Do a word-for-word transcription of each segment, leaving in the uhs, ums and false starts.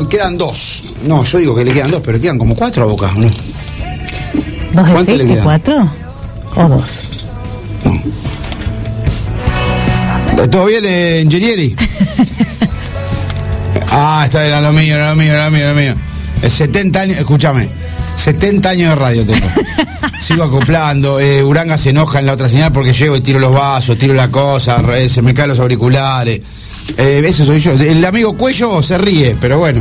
quedan dos. No, yo digo que le quedan dos, pero quedan como cuatro a Boca, ¿no? ¿Vos decís que cuatro? ¿O dos? No. ¿Todo bien, eh, Ingenieri? Ah, está bien, lo mío, lo mío, lo mío, lo mío. setenta años, escúchame, setenta años de radio tengo. Sigo acoplando, eh, Uranga se enoja en la otra señal porque llego y tiro los vasos, tiro la cosa, re, se me caen los auriculares. Eh, ese soy yo. El amigo Cuello se ríe, pero bueno.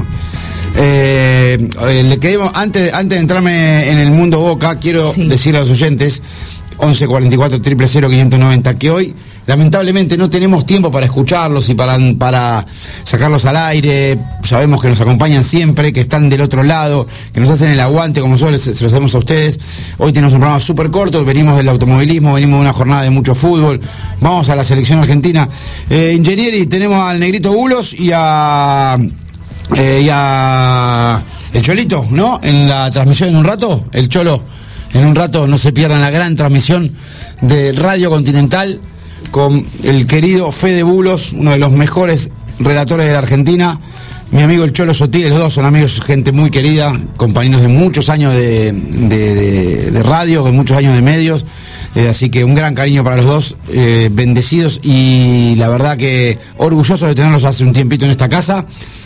Eh, le quedemos, antes, antes de entrarme en el mundo Boca, quiero sí. decirle a los oyentes, once cuarenta y cuatro, cero cero, quinientos noventa, que hoy lamentablemente no tenemos tiempo para escucharlos y para, para sacarlos al aire. Sabemos que nos acompañan siempre, que están del otro lado, que nos hacen el aguante como nosotros se lo hacemos a ustedes. Hoy tenemos un programa súper corto, venimos del automovilismo, venimos de una jornada de mucho fútbol, vamos a la selección argentina. Eh, Ingenieri, tenemos al Negrito Bulos y a... Eh, y a el Cholito, ¿no? En la transmisión en un rato, el Cholo, en un rato no se pierdan la gran transmisión de Radio Continental con el querido Fede Bulos, uno de los mejores relatores de la Argentina, mi amigo el Cholo Sotil, los dos son amigos, gente muy querida, compañeros de muchos años de, de, de, de radio, de muchos años de medios, eh, así que un gran cariño para los dos, eh, bendecidos y la verdad que orgullosos de tenerlos hace un tiempito en esta casa.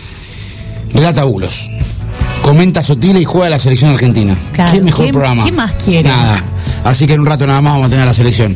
Relata Bulos, comenta Sotile y juega la selección argentina. Claro, ¿Qué mejor ¿qué, programa? ¿Qué más quiere? Nada. Así que en un rato nada más vamos a tener la selección.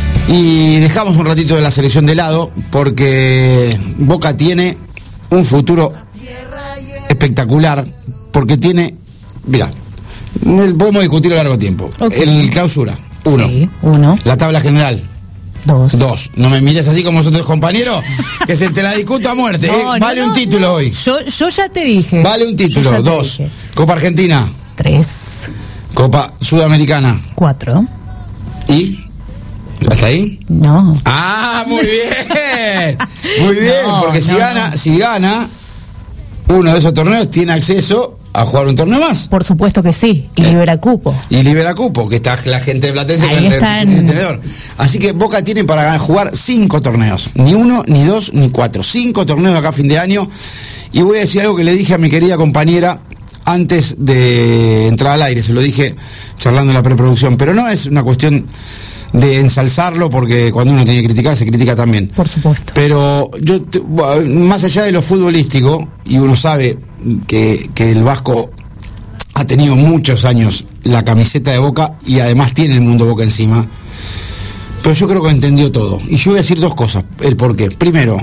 Y dejamos un ratito de la selección de lado porque Boca tiene un futuro espectacular, porque tiene, mira, podemos discutirlo a largo tiempo. Okay. El clausura, uno. Sí, uno. La tabla general. Dos. Dos. No me mires así como nosotros, compañeros, que se te la discuto a muerte. No, eh. Vale no, un título no. hoy. Yo, yo ya te dije. Vale un título. Dos. Copa Argentina. Tres. Copa Sudamericana. Cuatro. ¿Y? ¿Hasta ahí? No. Ah, muy bien. Muy bien, no, porque si no, gana, no. si gana uno de esos torneos tiene acceso a jugar un torneo más. Por supuesto que sí, y eh. libera cupo. Y libera cupo, que está la gente de Platense con el, el tenedor. Así que Boca tiene para jugar cinco torneos. Ni uno, ni dos, ni cuatro. Cinco torneos de acá a fin de año. Y voy a decir algo que le dije a mi querida compañera antes de entrar al aire. Se lo dije charlando en la preproducción. Pero no es una cuestión de ensalzarlo, porque cuando uno tiene que criticar, se critica también. Por supuesto. Pero yo, más allá de lo futbolístico, y uno sabe que, que el Vasco ha tenido muchos años la camiseta de Boca y además tiene el mundo Boca encima, pero yo creo que entendió todo. Y yo voy a decir dos cosas, el por qué. Primero,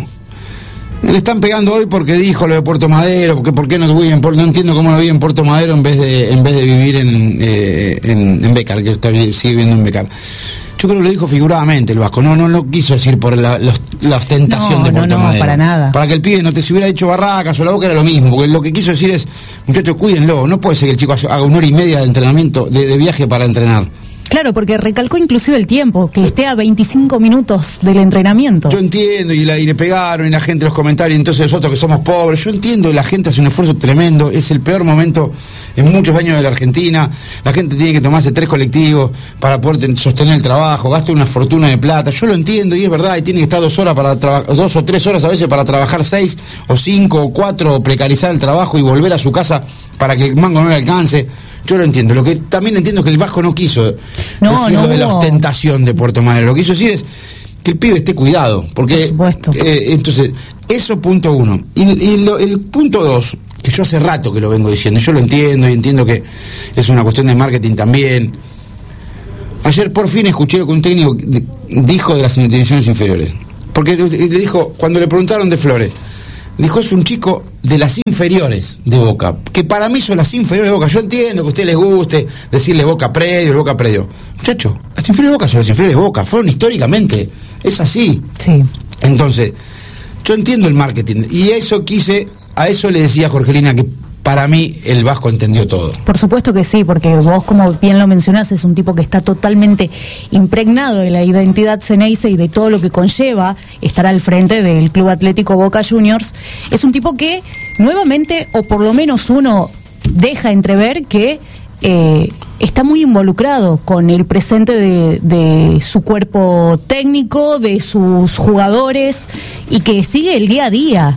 le están pegando hoy porque dijo lo de Puerto Madero, porque por qué no vive en Puerto, no entiendo cómo no vive en Puerto Madero en vez de en vez de vivir en eh, en, en Becar, que está, sigue viviendo en Becar. Yo creo que lo dijo figuradamente el Vasco, no no lo quiso decir por la, los, la ostentación no, de Puerto no, no, Madero. Para nada. Para que el pibe no te se hubiera dicho Barracas o la Boca era lo mismo, porque lo que quiso decir es, muchachos, cuídenlo, no puede ser que el chico haga una hora y media de entrenamiento, de, de viaje para entrenar. Claro, porque recalcó inclusive el tiempo, que esté a veinticinco minutos del entrenamiento. Yo entiendo, y, la, y le pegaron, y la gente los comentarios, entonces nosotros que somos pobres, yo entiendo, la gente hace un esfuerzo tremendo, es el peor momento en muchos años de la Argentina, la gente tiene que tomarse tres colectivos para poder sostener el trabajo, gasta una fortuna de plata, yo lo entiendo, y es verdad, y tiene que estar dos horas para trabajar, dos o tres horas a veces para trabajar seis, o cinco, o cuatro, o precarizar el trabajo y volver a su casa para que el mango no le alcance. Yo lo entiendo. Lo que también entiendo es que el Vasco no quiso no, decir no, lo de la no. ostentación de Puerto Madero. Lo que quiso decir es que el pibe esté cuidado. Porque, por supuesto. Eh, entonces, eso punto uno. Y, y lo, el punto dos, que yo hace rato que lo vengo diciendo, yo lo entiendo y entiendo que es una cuestión de marketing también. Ayer por fin escuché lo que un técnico dijo de las divisiones inferiores. Porque le dijo, cuando le preguntaron de Flores, dijo, es un chico de las inferiores de Boca, que para mí son las inferiores de Boca. Yo entiendo que a usted les guste decirle Boca Predio, Boca Predio. Muchacho, las inferiores de Boca son las inferiores de Boca, fueron históricamente, es así. Sí. Entonces, yo entiendo el marketing, y eso quise, a eso le decía a Jorgelina que para mí el Vasco entendió todo. Por supuesto que sí, porque vos, como bien lo mencionás, es un tipo que está totalmente impregnado de la identidad Ceneice y de todo lo que conlleva estar al frente del Club Atlético Boca Juniors. Es un tipo que nuevamente, o por lo menos uno deja entrever que eh, está muy involucrado con el presente de, de su cuerpo técnico, de sus jugadores, y que sigue el día a día.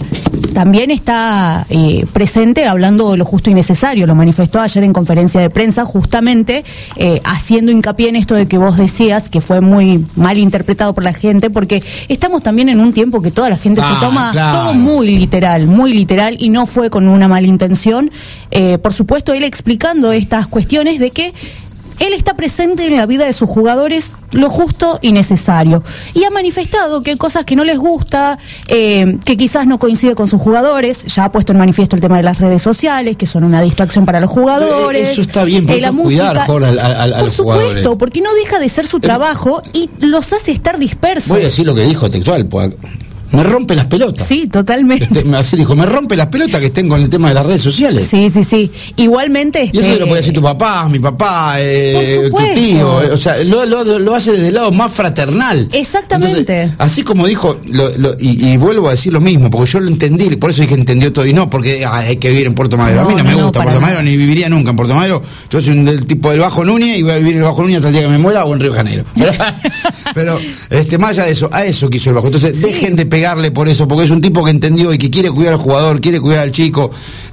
también está eh, presente hablando de lo justo y necesario. Lo manifestó ayer en conferencia de prensa, justamente eh, haciendo hincapié en esto de que vos decías, que fue muy mal interpretado por la gente, porque estamos también en un tiempo que toda la gente ah, se toma claro. todo muy literal, muy literal, y no fue con una mala intención. Eh, por supuesto, él explicando estas cuestiones de que él está presente en la vida de sus jugadores lo justo y necesario. Y ha manifestado que hay cosas que no les gusta, eh, que quizás no coincide con sus jugadores. Ya ha puesto en manifiesto el tema de las redes sociales, que son una distracción para los jugadores. Eso está bien, por eh, eso la música, cuidar, Jorge, al, al, a por los supuesto, jugadores. Porque no deja de ser su trabajo y los hace estar dispersos. Voy a decir lo que dijo textual, pues. Me rompe las pelotas. Sí, totalmente. Este, así dijo, me rompe las pelotas que estén con el tema de las redes sociales. Sí, sí, sí. Igualmente... Este... Y eso lo puede decir tu papá, mi papá, eh, tu tío. Eh, o sea, lo, lo, lo hace desde el lado más fraternal. Exactamente. Entonces, así como dijo, lo, lo, y, y vuelvo a decir lo mismo, porque yo lo entendí, por eso dije que entendió todo, y no porque ay, hay que vivir en Puerto Madero. No, a mí no, no me gusta no, Puerto Madero, ni viviría nunca en Puerto Madero. Yo soy un del tipo del Bajo Núñez y voy a vivir en el Bajo Núñez hasta el día que me muera o en Río de Janeiro. Pero, pero este, más allá de eso, a eso quiso el Bajo. Entonces, sí. dejen de pegarle por eso, porque es un tipo que entendió y que quiere cuidar al jugador, quiere cuidar al chico,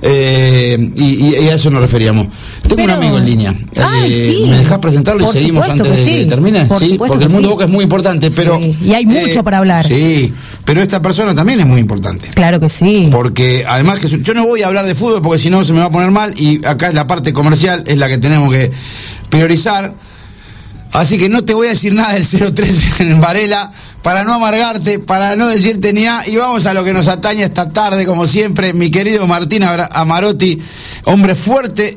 eh, y, y a eso nos referíamos. Tengo Pero... un amigo en línea. Ay, eh, sí. ¿Me dejás presentarlo Por y seguimos antes de sí. que termine? Por Sí, porque el mundo sí. Boca es muy importante, pero... Sí. Y hay mucho eh, para hablar. Sí, pero esta persona también es muy importante. Claro que sí. Porque además que yo no voy a hablar de fútbol porque si no se me va a poner mal, y acá es la parte comercial, es la que tenemos que priorizar. Así que no te voy a decir nada del cero tres en Varela, para no amargarte, para no decirte ni a... Y vamos a lo que nos atañe esta tarde, como siempre, mi querido Martín Amarotti, hombre fuerte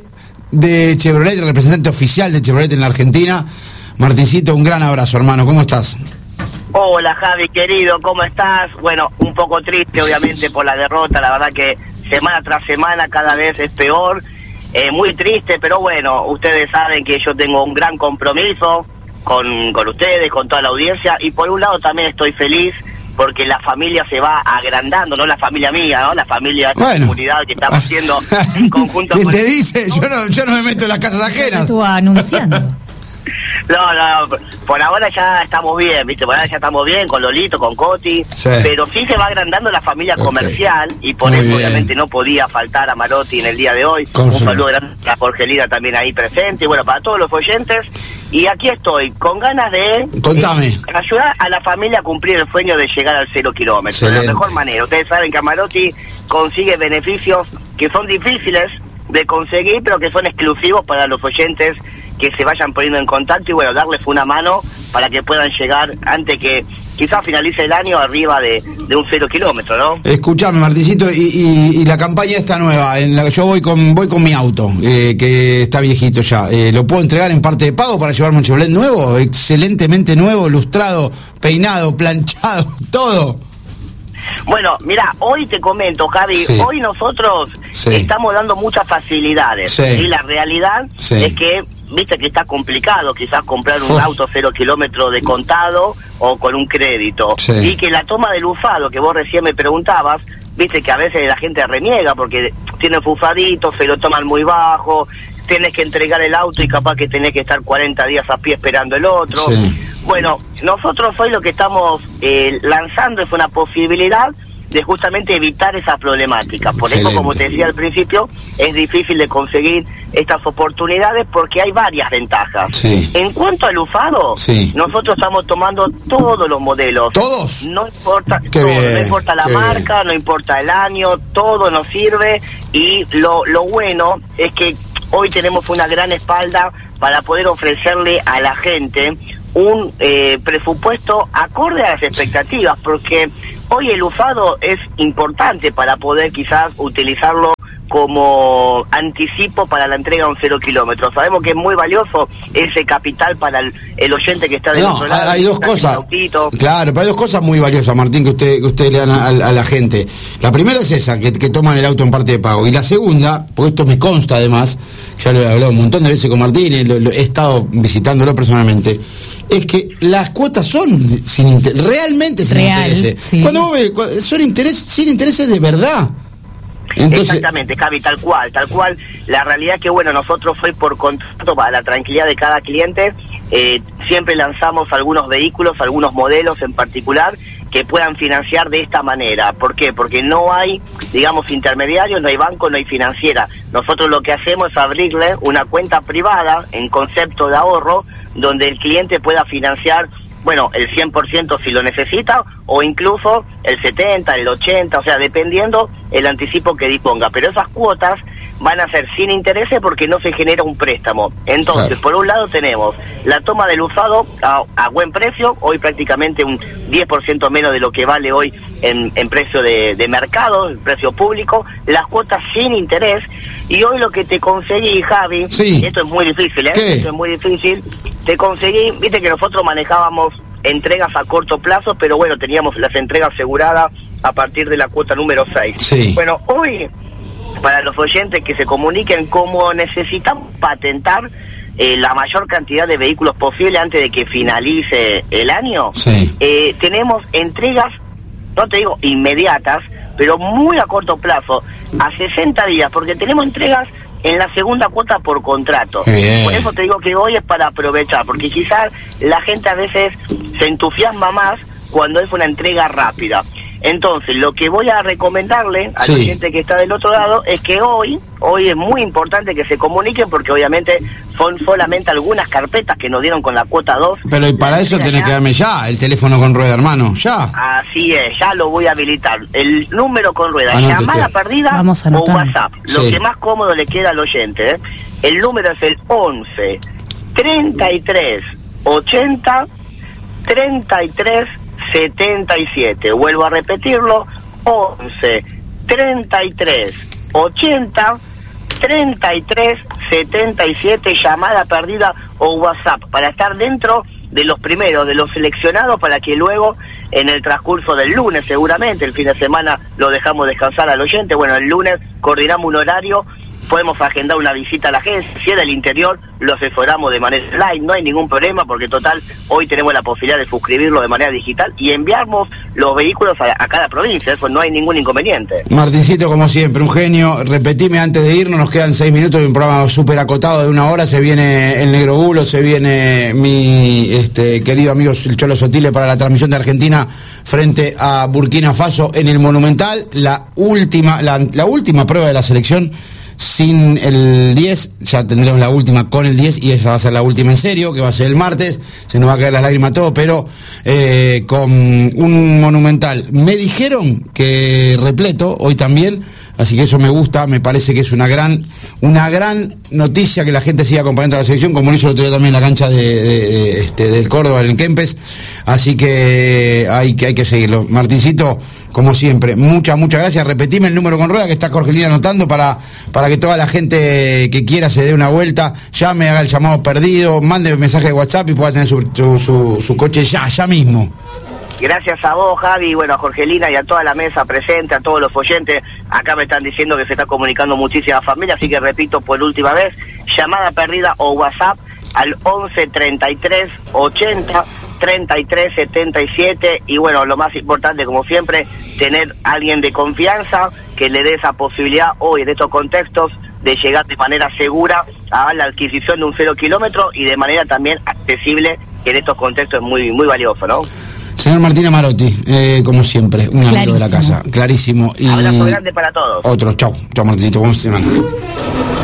de Chevrolet, representante oficial de Chevrolet en la Argentina. Martincito, un gran abrazo, hermano, ¿cómo estás? Hola, Javi, querido, ¿cómo estás? Bueno, un poco triste, obviamente, por la derrota, la verdad que semana tras semana cada vez es peor. Eh, muy triste, pero bueno, ustedes saben que yo tengo un gran compromiso con, con ustedes, con toda la audiencia, y por un lado también estoy feliz porque la familia se va agrandando, no la familia mía, ¿no? La familia de esta bueno. comunidad que estamos haciendo en conjunto. ¿Quién con te el... dice? Yo no, yo no me meto en las casas ajenas. Estuvo anunciando. No, no, por ahora ya estamos bien, ¿viste? Por ahora ya estamos bien con Lolito, con Coti, sí. Pero sí se va agrandando la familia okay. comercial, y por Muy eso bien. Obviamente no podía faltar a Marotti en el día de hoy. Con Un saludo grande a Jorgelina también ahí presente, y bueno, para todos los oyentes. Y aquí estoy, con ganas de Contame. Eh, ayudar a la familia a cumplir el sueño de llegar al cero kilómetro, de la mejor manera. Ustedes saben que Marotti consigue beneficios que son difíciles de conseguir, pero que son exclusivos para los oyentes que se vayan poniendo en contacto, y bueno, darles una mano para que puedan llegar antes que quizás finalice el año arriba de, de un cero kilómetro, ¿no? Escuchame, Martincito, y, y, y la campaña esta nueva, en la que yo voy con voy con mi auto, eh, que está viejito ya, eh, ¿lo puedo entregar en parte de pago para llevarme un Chevrolet nuevo? Excelentemente nuevo, lustrado, peinado, planchado, todo. Bueno, mira, hoy te comento, Javi, sí. hoy nosotros sí. estamos dando muchas facilidades, sí. y la realidad sí. es que, viste que está complicado quizás comprar un Uf. auto cero kilómetros de contado o con un crédito, sí. y que la toma del ufado, que vos recién me preguntabas, viste que a veces la gente reniega porque tiene fufadito, se lo toman muy bajo, tenés que entregar el auto y capaz que tenés que estar cuarenta días a pie esperando el otro. Sí. Bueno, nosotros hoy lo que estamos eh, lanzando es una posibilidad de justamente evitar esas problemáticas. Por Excelente. Eso, como te decía al principio, es difícil de conseguir estas oportunidades porque hay varias ventajas. Sí. En cuanto al ufado, sí. nosotros estamos tomando todos los modelos. ¿Todos? No importa, Qué todo, bien, no importa la marca, bien. No importa el año, todo nos sirve, y lo, lo bueno es que hoy tenemos una gran espalda para poder ofrecerle a la gente un eh, presupuesto acorde a las expectativas, porque hoy el ufado es importante para poder quizás utilizarlo como anticipo para la entrega de un cero kilómetros. Sabemos que es muy valioso ese capital para el, el oyente que está del no, otro lado. Hay dos cosas. Claro, pero hay dos cosas muy valiosas, Martín, que usted que usted le dan a, a la gente. La primera es esa, que, que toman el auto en parte de pago. Y la segunda, porque esto me consta además, ya lo he hablado un montón de veces con Martín, y lo, lo, he estado visitándolo personalmente, es que las cuotas son sin inter- realmente sin Real, intereses. Sí. Cuando vos ves, son interés, sin intereses de verdad. Entonces... Exactamente, Javi, tal cual, tal cual. La realidad es que, bueno, nosotros hoy por contrato, para la tranquilidad de cada cliente, eh, siempre lanzamos algunos vehículos, algunos modelos en particular, que puedan financiar de esta manera. ¿Por qué? Porque no hay, digamos, intermediarios, no hay banco, no hay financiera. Nosotros lo que hacemos es abrirle una cuenta privada en concepto de ahorro, donde el cliente pueda financiar, bueno, el cien por ciento si lo necesita, o incluso el setenta, el ochenta, o sea, dependiendo el anticipo que disponga. Pero esas cuotas van a ser sin intereses porque no se genera un préstamo. Entonces, claro, por un lado tenemos la toma del usado a, a buen precio, hoy prácticamente un diez por ciento menos de lo que vale hoy en, en precio de, de mercado, en precio público, las cuotas sin interés, y hoy lo que te conseguí, Javi, sí, esto es muy difícil, ¿eh? ¿Qué? Esto es muy difícil, te conseguí, viste que nosotros manejábamos entregas a corto plazo, pero bueno, teníamos las entregas aseguradas a partir de la cuota número seis. Sí. Bueno, hoy, para los oyentes que se comuniquen, como necesitamos patentar eh, la mayor cantidad de vehículos posible antes de que finalice el año, sí, eh, tenemos entregas, no te digo inmediatas, pero muy a corto plazo, a sesenta días, porque tenemos entregas en la segunda cuota por contrato. Bien. Por eso te digo que hoy es para aprovechar, porque quizás la gente a veces se entusiasma más cuando es una entrega rápida. Entonces, lo que voy a recomendarle a la sí, gente que está del otro lado es que hoy, hoy es muy importante que se comuniquen, porque obviamente son solamente algunas carpetas que nos dieron con la cuota dos. Pero y para eso tenés que darme ya el teléfono con rueda, hermano, ya. Así es, ya lo voy a habilitar. El número con rueda, Anote llamada usted. perdida Vamos a o anotar. WhatsApp, lo Sí, que más cómodo le queda al oyente, ¿eh? El número es el once, treinta y tres, ochenta, treinta y tres, setenta y siete. Vuelvo a repetirlo, once, treinta y tres, ochenta, treinta y tres, setenta y siete, llamada perdida o WhatsApp, para estar dentro de los primeros, de los seleccionados, para que luego en el transcurso del lunes, seguramente el fin de semana lo dejamos descansar al oyente, bueno, el lunes coordinamos un horario, podemos agendar una visita a la agencia, si es del interior lo asesoramos de manera online, no hay ningún problema, porque total hoy tenemos la posibilidad de suscribirlo de manera digital y enviamos los vehículos a, a cada provincia, eso no hay ningún inconveniente. Martincito, como siempre, un genio. Repetime antes de irnos, nos quedan seis minutos de un programa súper acotado de una hora. Se viene el Negro Bulo, se viene mi este querido amigo el Cholo Sotile para la transmisión de Argentina frente a Burkina Faso en el Monumental, la última, la, la última prueba de la selección sin el diez, ya tendremos la última con el diez y esa va a ser la última en serio, que va a ser el martes, se nos va a caer las lágrimas todo, pero eh, con un Monumental. Me dijeron que repleto hoy también, así que eso me gusta, me parece que es una gran una gran noticia que la gente siga acompañando a la selección, como lo hizo el otro día también en la cancha de, de, de este del Córdoba, en Kempes, así que hay que hay que seguirlo. Martincito, como siempre, muchas, muchas gracias. Repetime el número con rueda que está Jorgelina anotando para, para que toda la gente que quiera se dé una vuelta, llame, haga el llamado perdido, mande un mensaje de WhatsApp y pueda tener su, su, su, su coche ya, ya mismo. Gracias a vos, Javi, bueno, a Jorgelina y a toda la mesa presente, a todos los oyentes. Acá me están diciendo que se está comunicando muchísima familia, así que repito por última vez, llamada perdida o WhatsApp al once, treinta y tres, ochenta, treinta y tres, setenta y siete, y bueno, lo más importante, como siempre, tener a alguien de confianza que le dé esa posibilidad hoy en estos contextos de llegar de manera segura a la adquisición de un cero kilómetro y de manera también accesible, que en estos contextos es muy, muy valioso, ¿no? Señor Martín Marotti, eh, como siempre, un amigo de la casa, clarísimo. Y abrazo grande para todos. Otro, chau, chau Martín, buena semana.